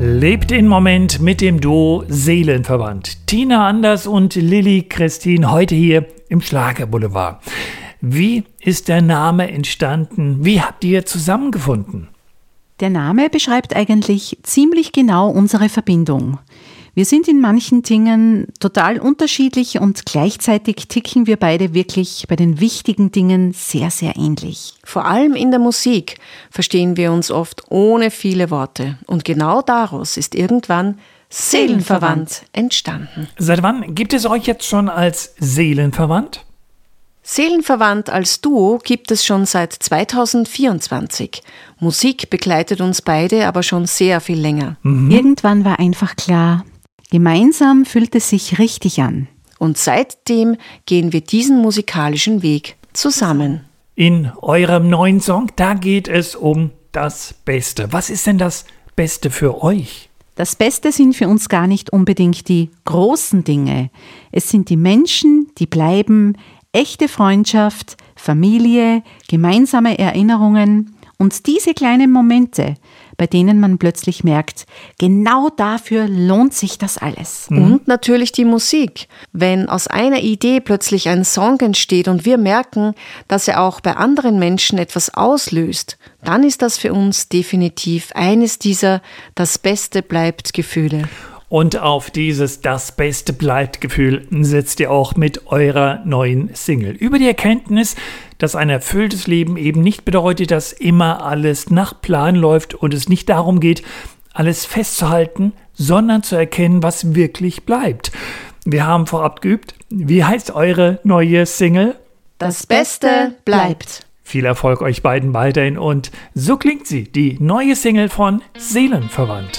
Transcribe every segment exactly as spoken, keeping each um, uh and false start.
Lebt den Moment mit dem Duo Seelenverwandt. Tina Anders und Lilly Christine heute hier im Schlagerboulevard. Wie ist der Name entstanden? Wie habt ihr zusammengefunden? Der Name beschreibt eigentlich ziemlich genau unsere Verbindung. Wir sind in manchen Dingen total unterschiedlich und gleichzeitig ticken wir beide wirklich bei den wichtigen Dingen sehr, sehr ähnlich. Vor allem in der Musik verstehen wir uns oft ohne viele Worte. Und genau daraus ist irgendwann Seelenverwandt entstanden. Seit wann gibt es euch jetzt schon als Seelenverwandt? Seelenverwandt als Duo gibt es schon seit zweitausendvierundzwanzig. Musik begleitet uns beide aber schon sehr viel länger. Mhm. Irgendwann war einfach klar, gemeinsam fühlt es sich richtig an. Und seitdem gehen wir diesen musikalischen Weg zusammen. In eurem neuen Song, da geht es um das Beste. Was ist denn das Beste für euch? Das Beste sind für uns gar nicht unbedingt die großen Dinge. Es sind die Menschen, die bleiben, echte Freundschaft, Familie, gemeinsame Erinnerungen und diese kleinen Momente, bei denen man plötzlich merkt, genau dafür lohnt sich das alles. Mhm. Und natürlich die Musik. Wenn aus einer Idee plötzlich ein Song entsteht und wir merken, dass er auch bei anderen Menschen etwas auslöst, dann ist das für uns definitiv eines dieser Das Beste bleibt Gefühle. Und auf dieses Das Beste bleibt Gefühl setzt ihr auch mit eurer neuen Single. Über die Erkenntnis, dass ein erfülltes Leben eben nicht bedeutet, dass immer alles nach Plan läuft und es nicht darum geht, alles festzuhalten, sondern zu erkennen, was wirklich bleibt. Wir haben vorab geübt. Wie heißt eure neue Single? Das Beste bleibt. Viel Erfolg euch beiden weiterhin und so klingt sie, die neue Single von Seelenverwandt.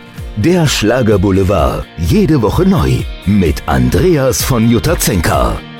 Der Schlagerboulevard, jede Woche neu mit Andreas von Jutazenka.